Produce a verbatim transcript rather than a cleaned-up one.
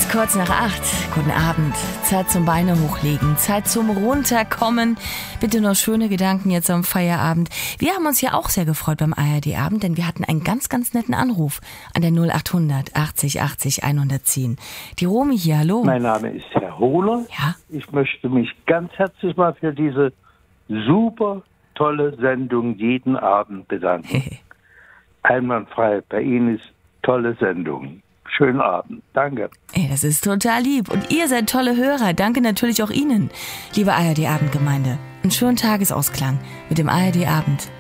Kurz nach acht. Guten Abend. Zeit zum Beine hochlegen. Zeit zum Runterkommen. Bitte noch schöne Gedanken jetzt am Feierabend. Wir haben uns ja auch sehr gefreut beim A R D-Abend, denn wir hatten einen ganz, ganz netten Anruf an der null achthundert achtzig achtzig hundertzehn. Die Romy hier, hallo. Mein Name ist Herr Hohler. Ja? Ich möchte mich ganz herzlich mal für diese super tolle Sendung jeden Abend bedanken. Einwandfrei. Bei Ihnen ist tolle Sendung. Schönen Abend. Danke. Ey, das ist total lieb. Und ihr seid tolle Hörer. Danke natürlich auch Ihnen, liebe A R D-Abendgemeinde. Einen schönen Tagesausklang mit dem A R D-Abend.